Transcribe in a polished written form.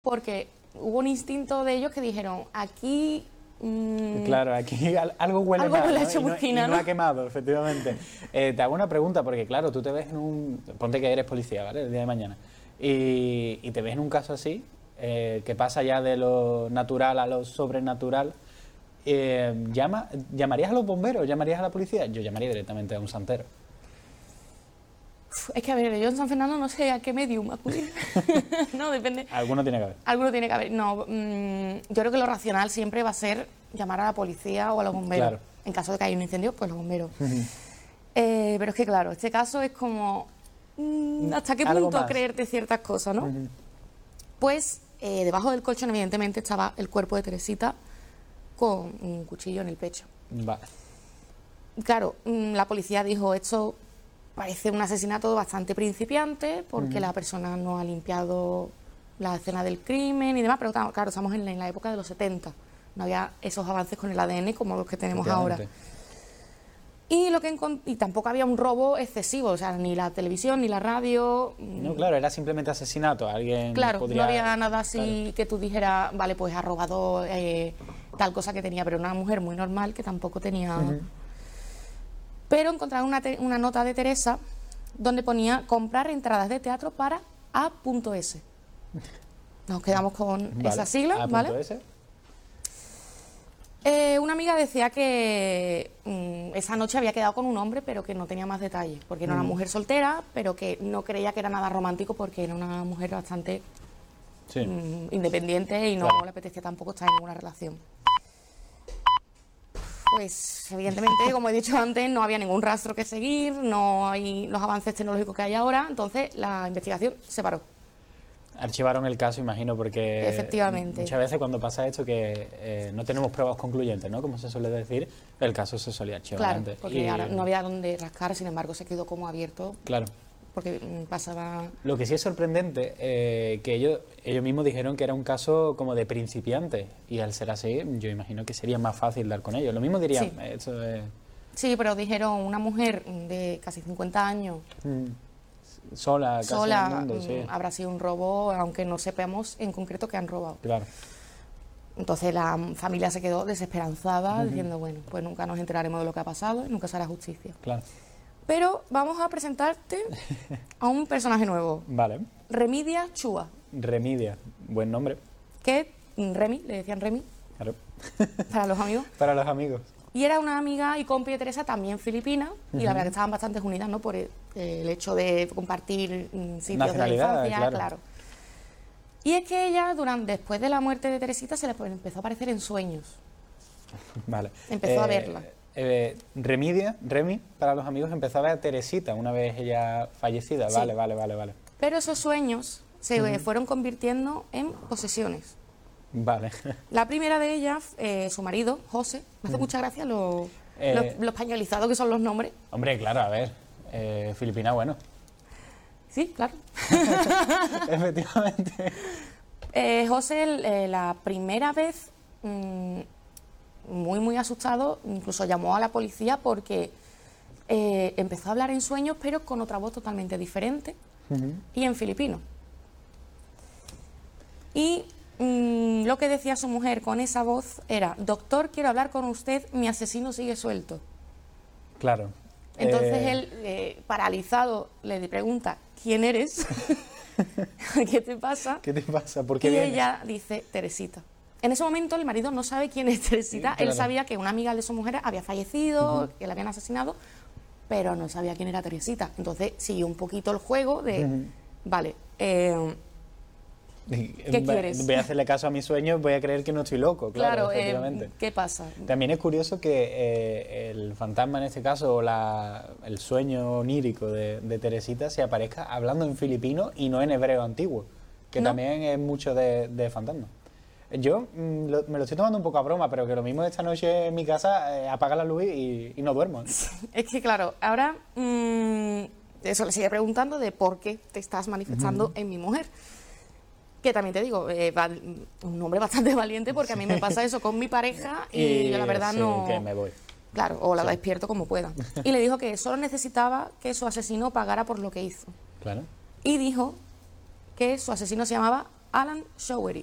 porque hubo un instinto de ellos que dijeron, aquí... Claro, aquí algo huele algo mal, huele ¿no? a chamusquina, y no ¿no? ha quemado, efectivamente. Te hago una pregunta, porque claro, tú te ves en un... Ponte que eres policía, ¿vale? El día de mañana. Y te ves en un caso así, que pasa ya de lo natural a lo sobrenatural. ¿Llamarías a los bomberos? ¿Llamarías a la policía? Yo llamaría directamente a un santero. Es que, a ver, yo en San Fernando no sé a qué medium acudir. No, depende. Alguno tiene que haber. Alguno tiene que haber. No, yo creo que lo racional siempre va a ser llamar a la policía o a los bomberos. Claro. En caso de que haya un incendio, pues los bomberos. Pero es que, claro, este caso es como... ¿hasta qué Algo punto más. creerte ciertas cosas, no? Pues debajo del colchón, evidentemente, estaba el cuerpo de Teresita con un cuchillo en el pecho. Vale. Claro, la policía dijo, esto parece un asesinato bastante principiante porque la persona no ha limpiado la escena del crimen y demás, pero claro, estamos en la época de los 70, no había esos avances con el ADN como los que tenemos ahora. Y tampoco había un robo excesivo, o sea, ni la televisión ni la radio. No, claro, era simplemente asesinato. Alguien Claro, podría... no había nada así Claro. que tú dijeras, vale, pues ha robado tal cosa que tenía, pero una mujer muy normal que tampoco tenía... Pero encontraron una nota de Teresa donde ponía comprar entradas de teatro para A.S. Nos quedamos con esa sigla, ¿vale? A.S. Una amiga decía que esa noche había quedado con un hombre, pero que no tenía más detalles, porque era una mujer soltera, pero que no creía que era nada romántico porque era una mujer bastante independiente y no le apetecía tampoco estar en ninguna relación. Pues evidentemente, como he dicho antes, no había ningún rastro que seguir, no hay los avances tecnológicos que hay ahora, entonces la investigación se paró. Archivaron el caso, imagino, porque Efectivamente. muchas veces cuando pasa esto que no tenemos pruebas concluyentes, ¿no? Como se suele decir, el caso se solía archivar Claro, antes. porque ahora no había donde rascar, sin embargo se quedó como abierto. Claro. Porque pasaba... Lo que sí es sorprendente, que ellos mismos dijeron que era un caso como de principiantes, y al ser así, yo imagino que sería más fácil dar con ellos. Lo mismo dirían, Sí. esto es... Sí, pero dijeron una mujer de casi 50 años, sola, casi sola, en el mundo, sí. habrá sido un robo, aunque no sepamos en concreto que han robado. Claro. Entonces la familia se quedó desesperanzada, diciendo, bueno, pues nunca nos enteraremos de lo que ha pasado y nunca se hará justicia. Claro. Pero vamos a presentarte a un personaje nuevo, Vale. Remidia Chua, Remidia, buen nombre. que Remi, le decían Remi, Claro. para los amigos. Para los amigos. Y era una amiga y compi de Teresa, también filipina, y la verdad que estaban bastante unidas, ¿no? Por el hecho de compartir sitios de la Nacionalidad, infancia, claro. Y es que ella, después de la muerte de Teresita, se le empezó a aparecer en sueños. Vale. Empezó a verla. Remi, para los amigos, empezó a ver a Teresita una vez ella fallecida. Sí. Vale. Pero esos sueños se fueron convirtiendo en posesiones. Vale. La primera de ellas, su marido, José, me hace mucha gracia lo españolizados que son los nombres. Hombre, claro, a ver, Filipina, bueno. Sí, claro. Efectivamente. José, la primera vez, muy asustado, incluso llamó a la policía porque empezó a hablar en sueños, pero con otra voz totalmente diferente y en filipino. Y lo que decía su mujer con esa voz era: doctor, quiero hablar con usted, mi asesino sigue suelto. Claro. Entonces él, paralizado, le pregunta: ¿quién eres? ¿Qué te pasa? ¿Qué te pasa? ¿Por qué Y vienes? ella dice: Teresita. En ese momento el marido no sabe quién es Teresita. Claro. Él sabía que una amiga de su mujer había fallecido, que la habían asesinado, pero no sabía quién era Teresita. Entonces siguió un poquito el juego de, vale, ¿qué quieres? Voy a hacerle caso a mis sueños, voy a creer que no estoy loco, claro, efectivamente. ¿Qué pasa? También es curioso que el fantasma en este caso, o el sueño onírico de Teresita, se aparezca hablando en filipino y no en hebreo antiguo, que ¿No? también es mucho de fantasma. Yo me lo estoy tomando un poco a broma, pero que lo mismo esta noche en mi casa apaga la luz y no duermo. Es que claro, ahora eso le sigue preguntando de por qué te estás manifestando en mi mujer. Que también te digo, un hombre bastante valiente, porque a mí me pasa eso con mi pareja y yo la verdad sí, no... que me voy. Claro, o la despierto como pueda. Y le dijo que solo necesitaba que su asesino pagara por lo que hizo. Claro. Y dijo que su asesino se llamaba Alan Showery.